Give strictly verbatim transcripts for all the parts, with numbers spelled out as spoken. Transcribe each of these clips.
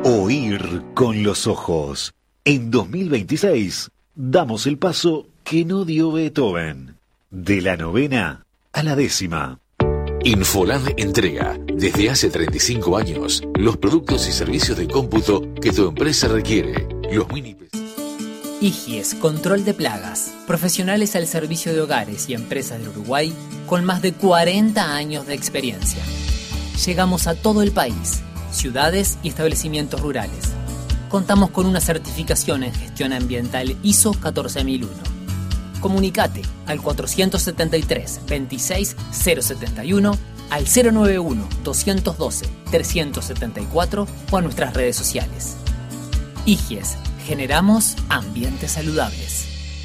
Oír con los ojos. En dos mil veintiséis damos el paso que no dio Beethoven. De la novena a la décima. Infolab entrega, desde hace treinta y cinco años, los productos y servicios de cómputo que tu empresa requiere. Los mini... Igies, control de plagas. Profesionales al servicio de hogares y empresas de Uruguay con más de cuarenta años de experiencia. Llegamos a todo el país, ciudades y establecimientos rurales. Contamos con una certificación en gestión ambiental I S O catorce mil uno. Comunicate al cuatrocientos setenta y tres, veintiséis cero setenta y uno, al cero noventa y uno, doscientos doce, trescientos setenta y cuatro o a nuestras redes sociales. Igies, generamos ambientes saludables.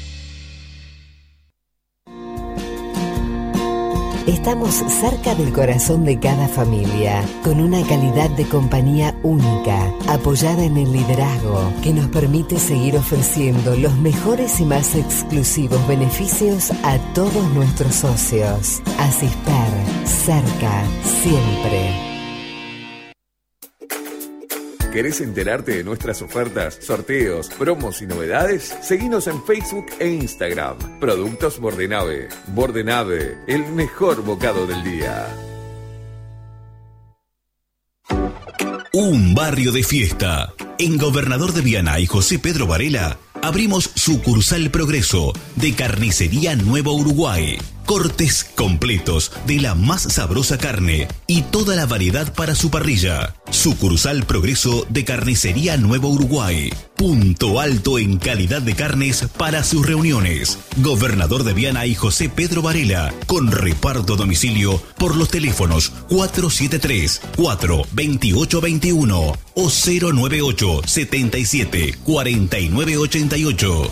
Estamos cerca del corazón de cada familia, con una calidad de compañía única, apoyada en el liderazgo, que nos permite seguir ofreciendo los mejores y más exclusivos beneficios a todos nuestros socios. Asisper, cerca, siempre. ¿Querés enterarte de nuestras ofertas, sorteos, promos y novedades? Seguinos en Facebook e Instagram. Productos Bordenave. Bordenave, el mejor bocado del día. Un barrio de fiesta. En Gobernador de Viana y José Pedro Varela abrimos sucursal Progreso de Carnicería Nuevo Uruguay. Cortes completos de la más sabrosa carne y toda la variedad para su parrilla. Sucursal Progreso de Carnicería Nuevo Uruguay. Punto alto en calidad de carnes para sus reuniones. Gobernador de Viana y José Pedro Varela. Con reparto a domicilio por los teléfonos cuatro siete tres, cuatro dos ocho dos uno o cero nueve ocho, setenta y siete, cuarenta y nueve ochenta y ocho.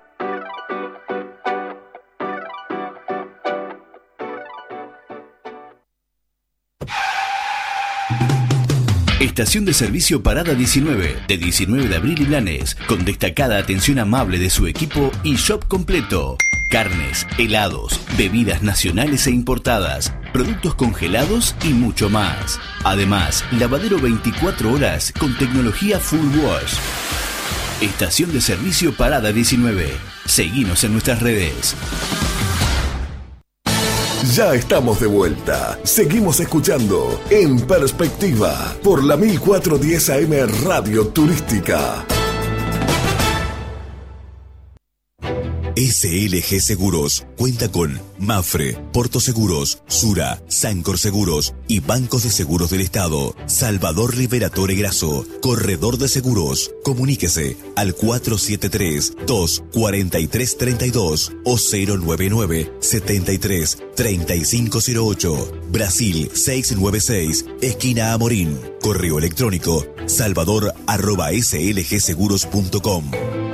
Estación de servicio Parada diecinueve, de diecinueve de abril y Blanes, con destacada atención amable de su equipo y shop completo. Carnes, helados, bebidas nacionales e importadas, productos congelados y mucho más. Además, lavadero veinticuatro horas con tecnología Full Wash. Estación de servicio Parada diecinueve. Seguinos en nuestras redes. Ya estamos de vuelta. Seguimos escuchando En Perspectiva por la mil cuatrocientos diez A M Radio Turística. S L G Seguros cuenta con Mafre, Porto Seguros, Sura, Sancor Seguros y Bancos de Seguros del Estado. Salvador Liberatore Grasso, Corredor de Seguros. Comuníquese al cuatro siete tres, dos cuatro tres, tres dos o cero nueve nueve, setenta y tres, treinta y cinco cero ocho. Brasil seiscientos noventa y seis, esquina Amorín. Correo electrónico salvador arroba slgseguros punto com.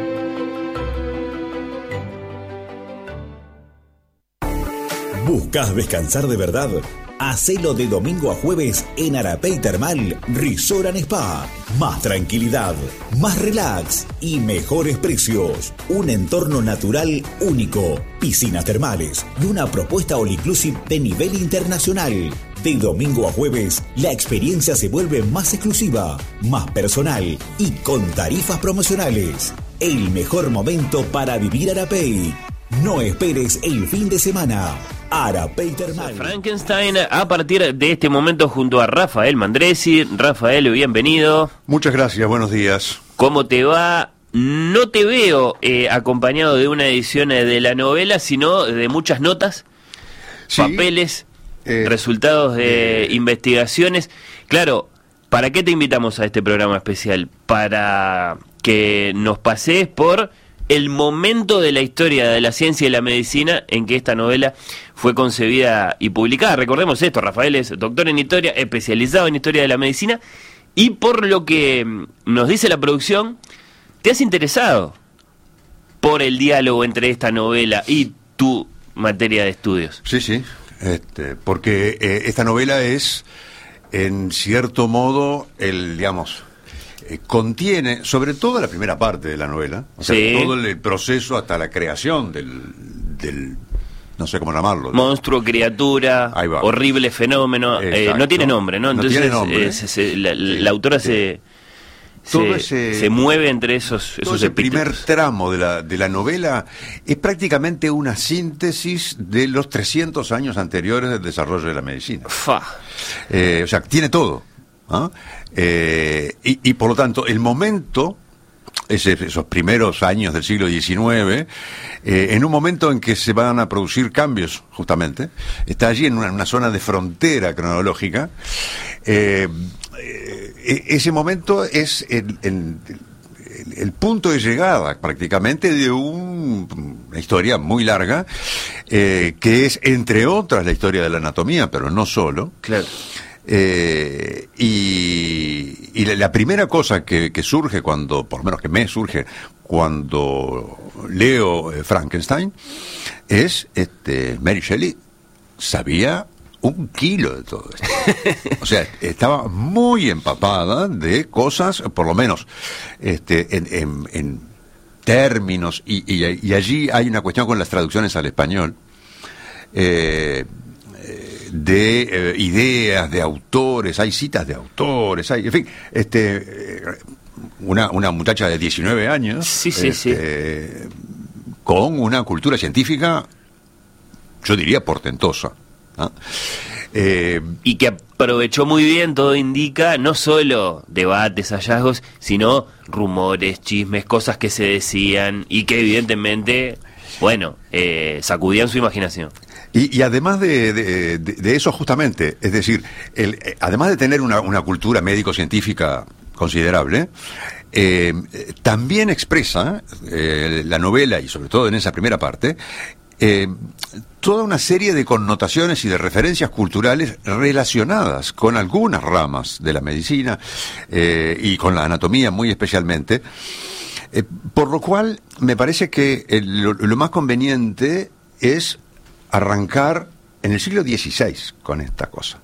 ¿Buscas descansar de verdad? Hacelo de domingo a jueves en Arapey Termal Resort and Spa. Más tranquilidad, más relax y mejores precios. Un entorno natural único, piscinas termales y una propuesta all inclusive de nivel internacional. De domingo a jueves, la experiencia se vuelve más exclusiva, más personal y con tarifas promocionales. El mejor momento para vivir Arapey. No esperes el fin de semana. Arapey Termal. Frankenstein a partir de este momento junto a Rafael Mandresi. Rafael, bienvenido. Muchas gracias, buenos días. ¿Cómo te va? No te veo eh, acompañado de una edición eh, de la novela, sino de muchas notas, sí, papeles, eh, resultados de eh, investigaciones. Claro, ¿para qué te invitamos a este programa especial? Para que nos pasees por el momento de la historia de la ciencia y la medicina en que esta novela fue concebida y publicada. Recordemos esto, Rafael es doctor en historia, especializado en historia de la medicina, y por lo que nos dice la producción, te has interesado por el diálogo entre esta novela y tu materia de estudios. Sí, sí, este, porque eh, esta novela es, en cierto modo, el, digamos... Eh, contiene, sobre todo la primera parte de la novela, o sea, sí, todo el proceso hasta la creación del, del no sé cómo llamarlo. Monstruo, criatura, horrible fenómeno, eh, no tiene nombre, ¿no? Entonces, no tiene nombre. Eh, se, se, la, sí, la autora sí. se todo se, ese, se mueve entre esos, todo esos ese epítetos. primer tramo de la, de la novela es prácticamente una síntesis de los trescientos años anteriores del desarrollo de la medicina. Fa. Eh, o sea, tiene todo. ¿Ah? Eh, y, y por lo tanto, el momento, ese, esos primeros años del siglo diecinueve, eh, en un momento en que se van a producir cambios, justamente, está allí en una, una zona de frontera cronológica, eh, eh, ese momento es el, el, el, el punto de llegada prácticamente de un, una historia muy larga, eh, que es, entre otras, la historia de la anatomía, pero no solo. Claro. Eh, y, y la, la primera cosa que, que surge cuando, por lo menos que me surge cuando leo eh, Frankenstein, es este Mary Shelley sabía un kilo de todo esto. O sea, estaba muy empapada de cosas, por lo menos este, en, en, en términos, y, y, y allí hay una cuestión con las traducciones al español. Eh, de eh, ideas, de autores, hay citas de autores, hay, en fin, este, eh, una, una muchacha de diecinueve años, sí, sí, este, sí. con una cultura científica, yo diría portentosa, ¿no? Eh, y que aprovechó muy bien, todo indica, no solo debates, hallazgos, sino rumores, chismes, cosas que se decían y que evidentemente, bueno, eh, sacudían su imaginación. Y, y además de, de, de, de eso justamente, es decir, el, eh, además de tener una, una cultura médico-científica considerable, eh, también expresa eh, la novela, y sobre todo en esa primera parte, eh, toda una serie de connotaciones y de referencias culturales relacionadas con algunas ramas de la medicina eh, y con la anatomía muy especialmente, eh, por lo cual me parece que el, lo, lo más conveniente es arrancar en el siglo dieciséis con esta cosa.